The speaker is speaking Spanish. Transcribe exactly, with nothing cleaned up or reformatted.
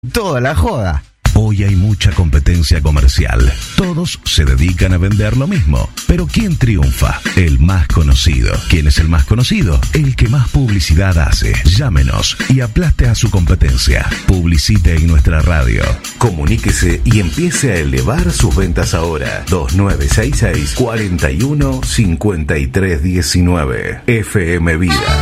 Toda la joda. Hoy hay mucha competencia comercial. Todos se dedican a vender lo mismo. Pero ¿quién triunfa? El más conocido. ¿Quién es el más conocido? El que más publicidad hace. Llámenos y aplaste a su competencia. Publicite en nuestra radio. Comuníquese y empiece a elevar sus ventas ahora. dos nueve seis seis, cuatro uno, cinco tres uno nueve. F M Vida.